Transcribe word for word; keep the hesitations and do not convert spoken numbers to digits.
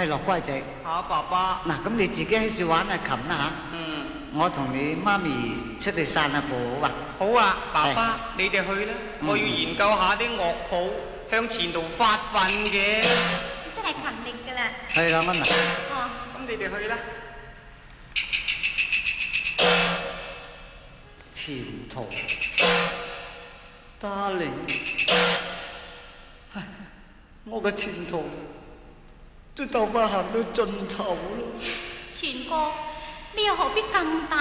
係咯，乖仔。 嚇，爸爸。 嗱，咁你自己喺處玩下琴啦嚇。 嗯。 我同你媽咪出去散下步好嘛？ 好啊，爸爸，你哋去啦。我要研究下啲樂譜，向前度發奮嘅。 你真係勤力㗎啦。 係啦，蚊啊。 哦。 咁你哋去啦。 前途，Darling，唉，我嘅前途都就快行到盡頭咯。 全哥，你又何必咁大